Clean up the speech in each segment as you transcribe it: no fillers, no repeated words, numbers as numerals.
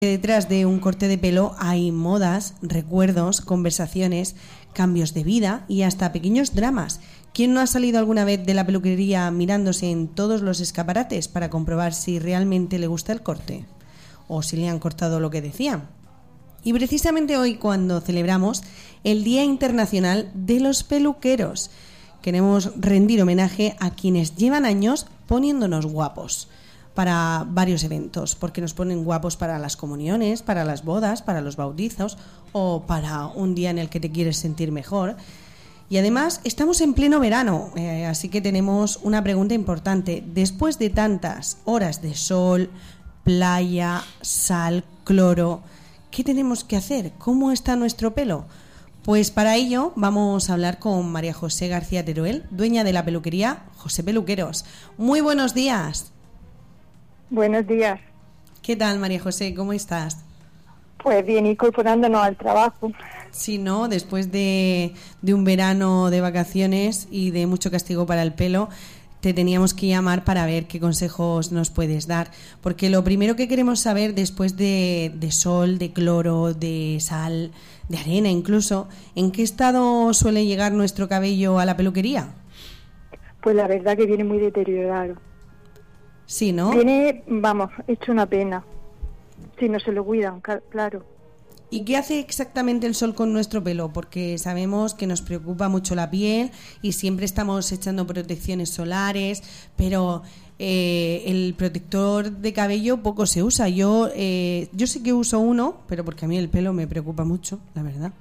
Detrás de un corte de pelo hay modas, recuerdos, conversaciones, cambios de vida y hasta pequeños dramas. ¿Quién no ha salido alguna vez de la peluquería mirándose en todos los escaparates para comprobar si realmente le gusta el corte? O si le han cortado lo que decían. Y precisamente hoy, cuando celebramos el Día Internacional de los Peluqueros, queremos rendir homenaje a quienes llevan años poniéndonos guapos para varios eventos, porque nos ponen guapos para las comuniones, para las bodas, para los bautizos o para un día en el que te quieres sentir mejor. Y además estamos en pleno verano, así que tenemos una pregunta importante. Después de tantas horas de sol, playa, sal, cloro, ¿qué tenemos que hacer? ¿Cómo está nuestro pelo? Pues para ello vamos a hablar con María José García Teruel, dueña de la peluquería José Peluqueros. Muy buenos días. Buenos días. ¿Qué tal, María José? ¿Cómo estás? Pues bien, incorporándonos al trabajo. Sí, ¿no? Después de un verano de vacaciones y de mucho castigo para el pelo, te teníamos que llamar para ver qué consejos nos puedes dar. Porque lo primero que queremos saber después de sol, de cloro, de sal, de arena incluso, ¿en qué estado suele llegar nuestro cabello a la peluquería? Pues la verdad que viene muy deteriorado. Sí, ¿no? Viene, vamos, hecho una pena. Si no se lo cuidan, claro. ¿Y qué hace exactamente el sol con nuestro pelo? Porque sabemos que nos preocupa mucho la piel y siempre estamos echando protecciones solares, pero el protector de cabello poco se usa. Yo sé que uso uno, pero porque a mí el pelo me preocupa mucho, la verdad.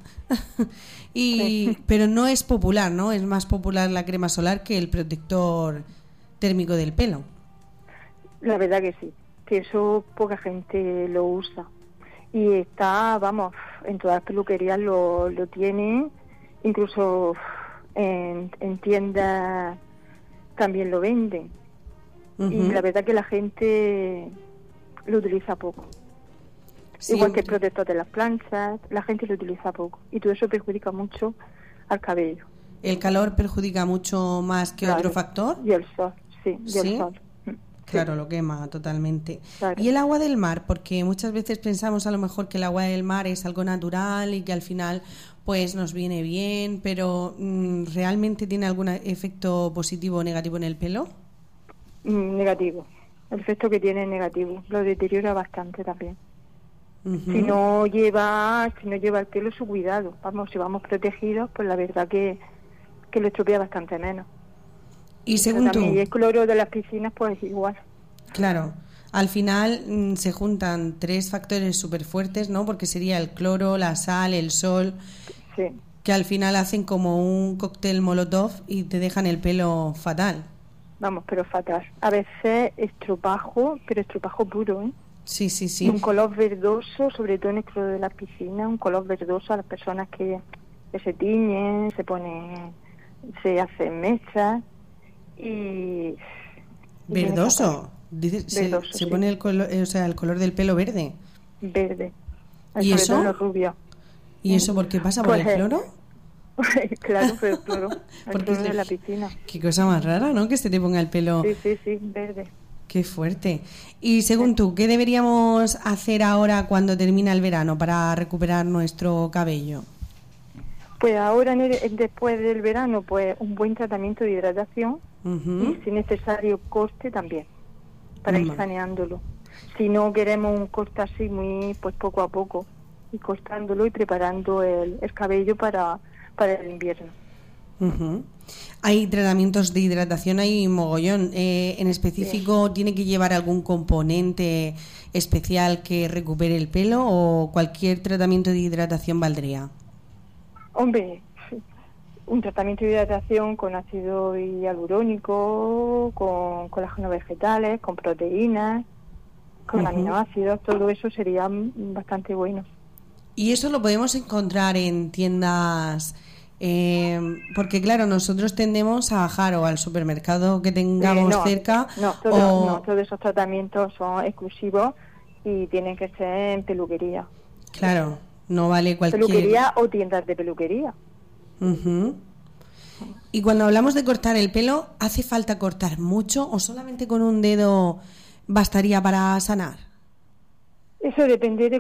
Sí. Pero no es popular, ¿no? Es más popular la crema solar que el protector térmico del pelo. La verdad que sí, que eso poca gente lo usa. Y está, vamos, en todas las peluquerías lo tienen, incluso en tiendas también lo venden. Uh-huh. Y la verdad que la gente lo utiliza poco. Sí, igual que el protector de las planchas, la gente lo utiliza poco. Y todo eso perjudica mucho al cabello. ¿El calor perjudica mucho más que otro factor? Y el sol, sí, el sol. Claro, lo quema totalmente. Claro. ¿Y el agua del mar? Porque muchas veces pensamos a lo mejor que el agua del mar es algo natural y que al final pues nos viene bien, pero ¿realmente tiene algún efecto positivo o negativo en el pelo? Negativo. El efecto que tiene es negativo. Lo deteriora bastante también. Uh-huh. Si no lleva el pelo su cuidado, vamos, si vamos protegidos, pues la verdad que lo estropea bastante menos. Y según tú, y el cloro de las piscinas pues igual. Claro, al final se juntan tres factores súper fuertes, ¿no? Porque sería el cloro, la sal, el sol, sí, que al final hacen como un cóctel molotov y te dejan el pelo fatal. Vamos, pero fatal. A veces estropajo, pero estropajo puro, ¿eh? Sí, sí, sí. Y un color verdoso, sobre todo en el cloro de la piscina, un color verdoso a las personas que se tiñen, se hacen mechas. Y verdoso. Dices, verdoso, se pone el color, el color del pelo verde. Verde. ¿Y eso? Los rubios. ¿Y eso por qué pasa? ¿Por el cloro? Claro, por el cloro. El cloro de la piscina. Qué cosa más rara, ¿no? Que se te ponga el pelo. Sí, verde. Qué fuerte. Y según tú, ¿qué deberíamos hacer ahora cuando termina el verano para recuperar nuestro cabello? Pues ahora, después del verano, pues un buen tratamiento de hidratación. Uh-huh. Y si necesario corte también para ir saneándolo. Si no queremos un corte así muy pues poco a poco, y cortándolo y preparando el cabello para el invierno. Uh-huh. Hay tratamientos de hidratación, hay mogollón. En específico, sí. ¿Tiene que llevar algún componente especial que recupere el pelo o cualquier tratamiento de hidratación valdría? Hombre, un tratamiento de hidratación con ácido hialurónico, con colágeno vegetales, con proteínas, con aminoácidos, todo eso sería bastante bueno. ¿Y eso lo podemos encontrar en tiendas? Porque claro, nosotros tendemos a bajar o al supermercado que tengamos cerca. Todos esos tratamientos son exclusivos y tienen que ser en peluquería. Claro, no vale cualquier... Peluquería o tiendas de peluquería. Uh-huh. Y cuando hablamos de cortar el pelo, ¿hace falta cortar mucho o solamente con un dedo bastaría para sanar? Eso depende de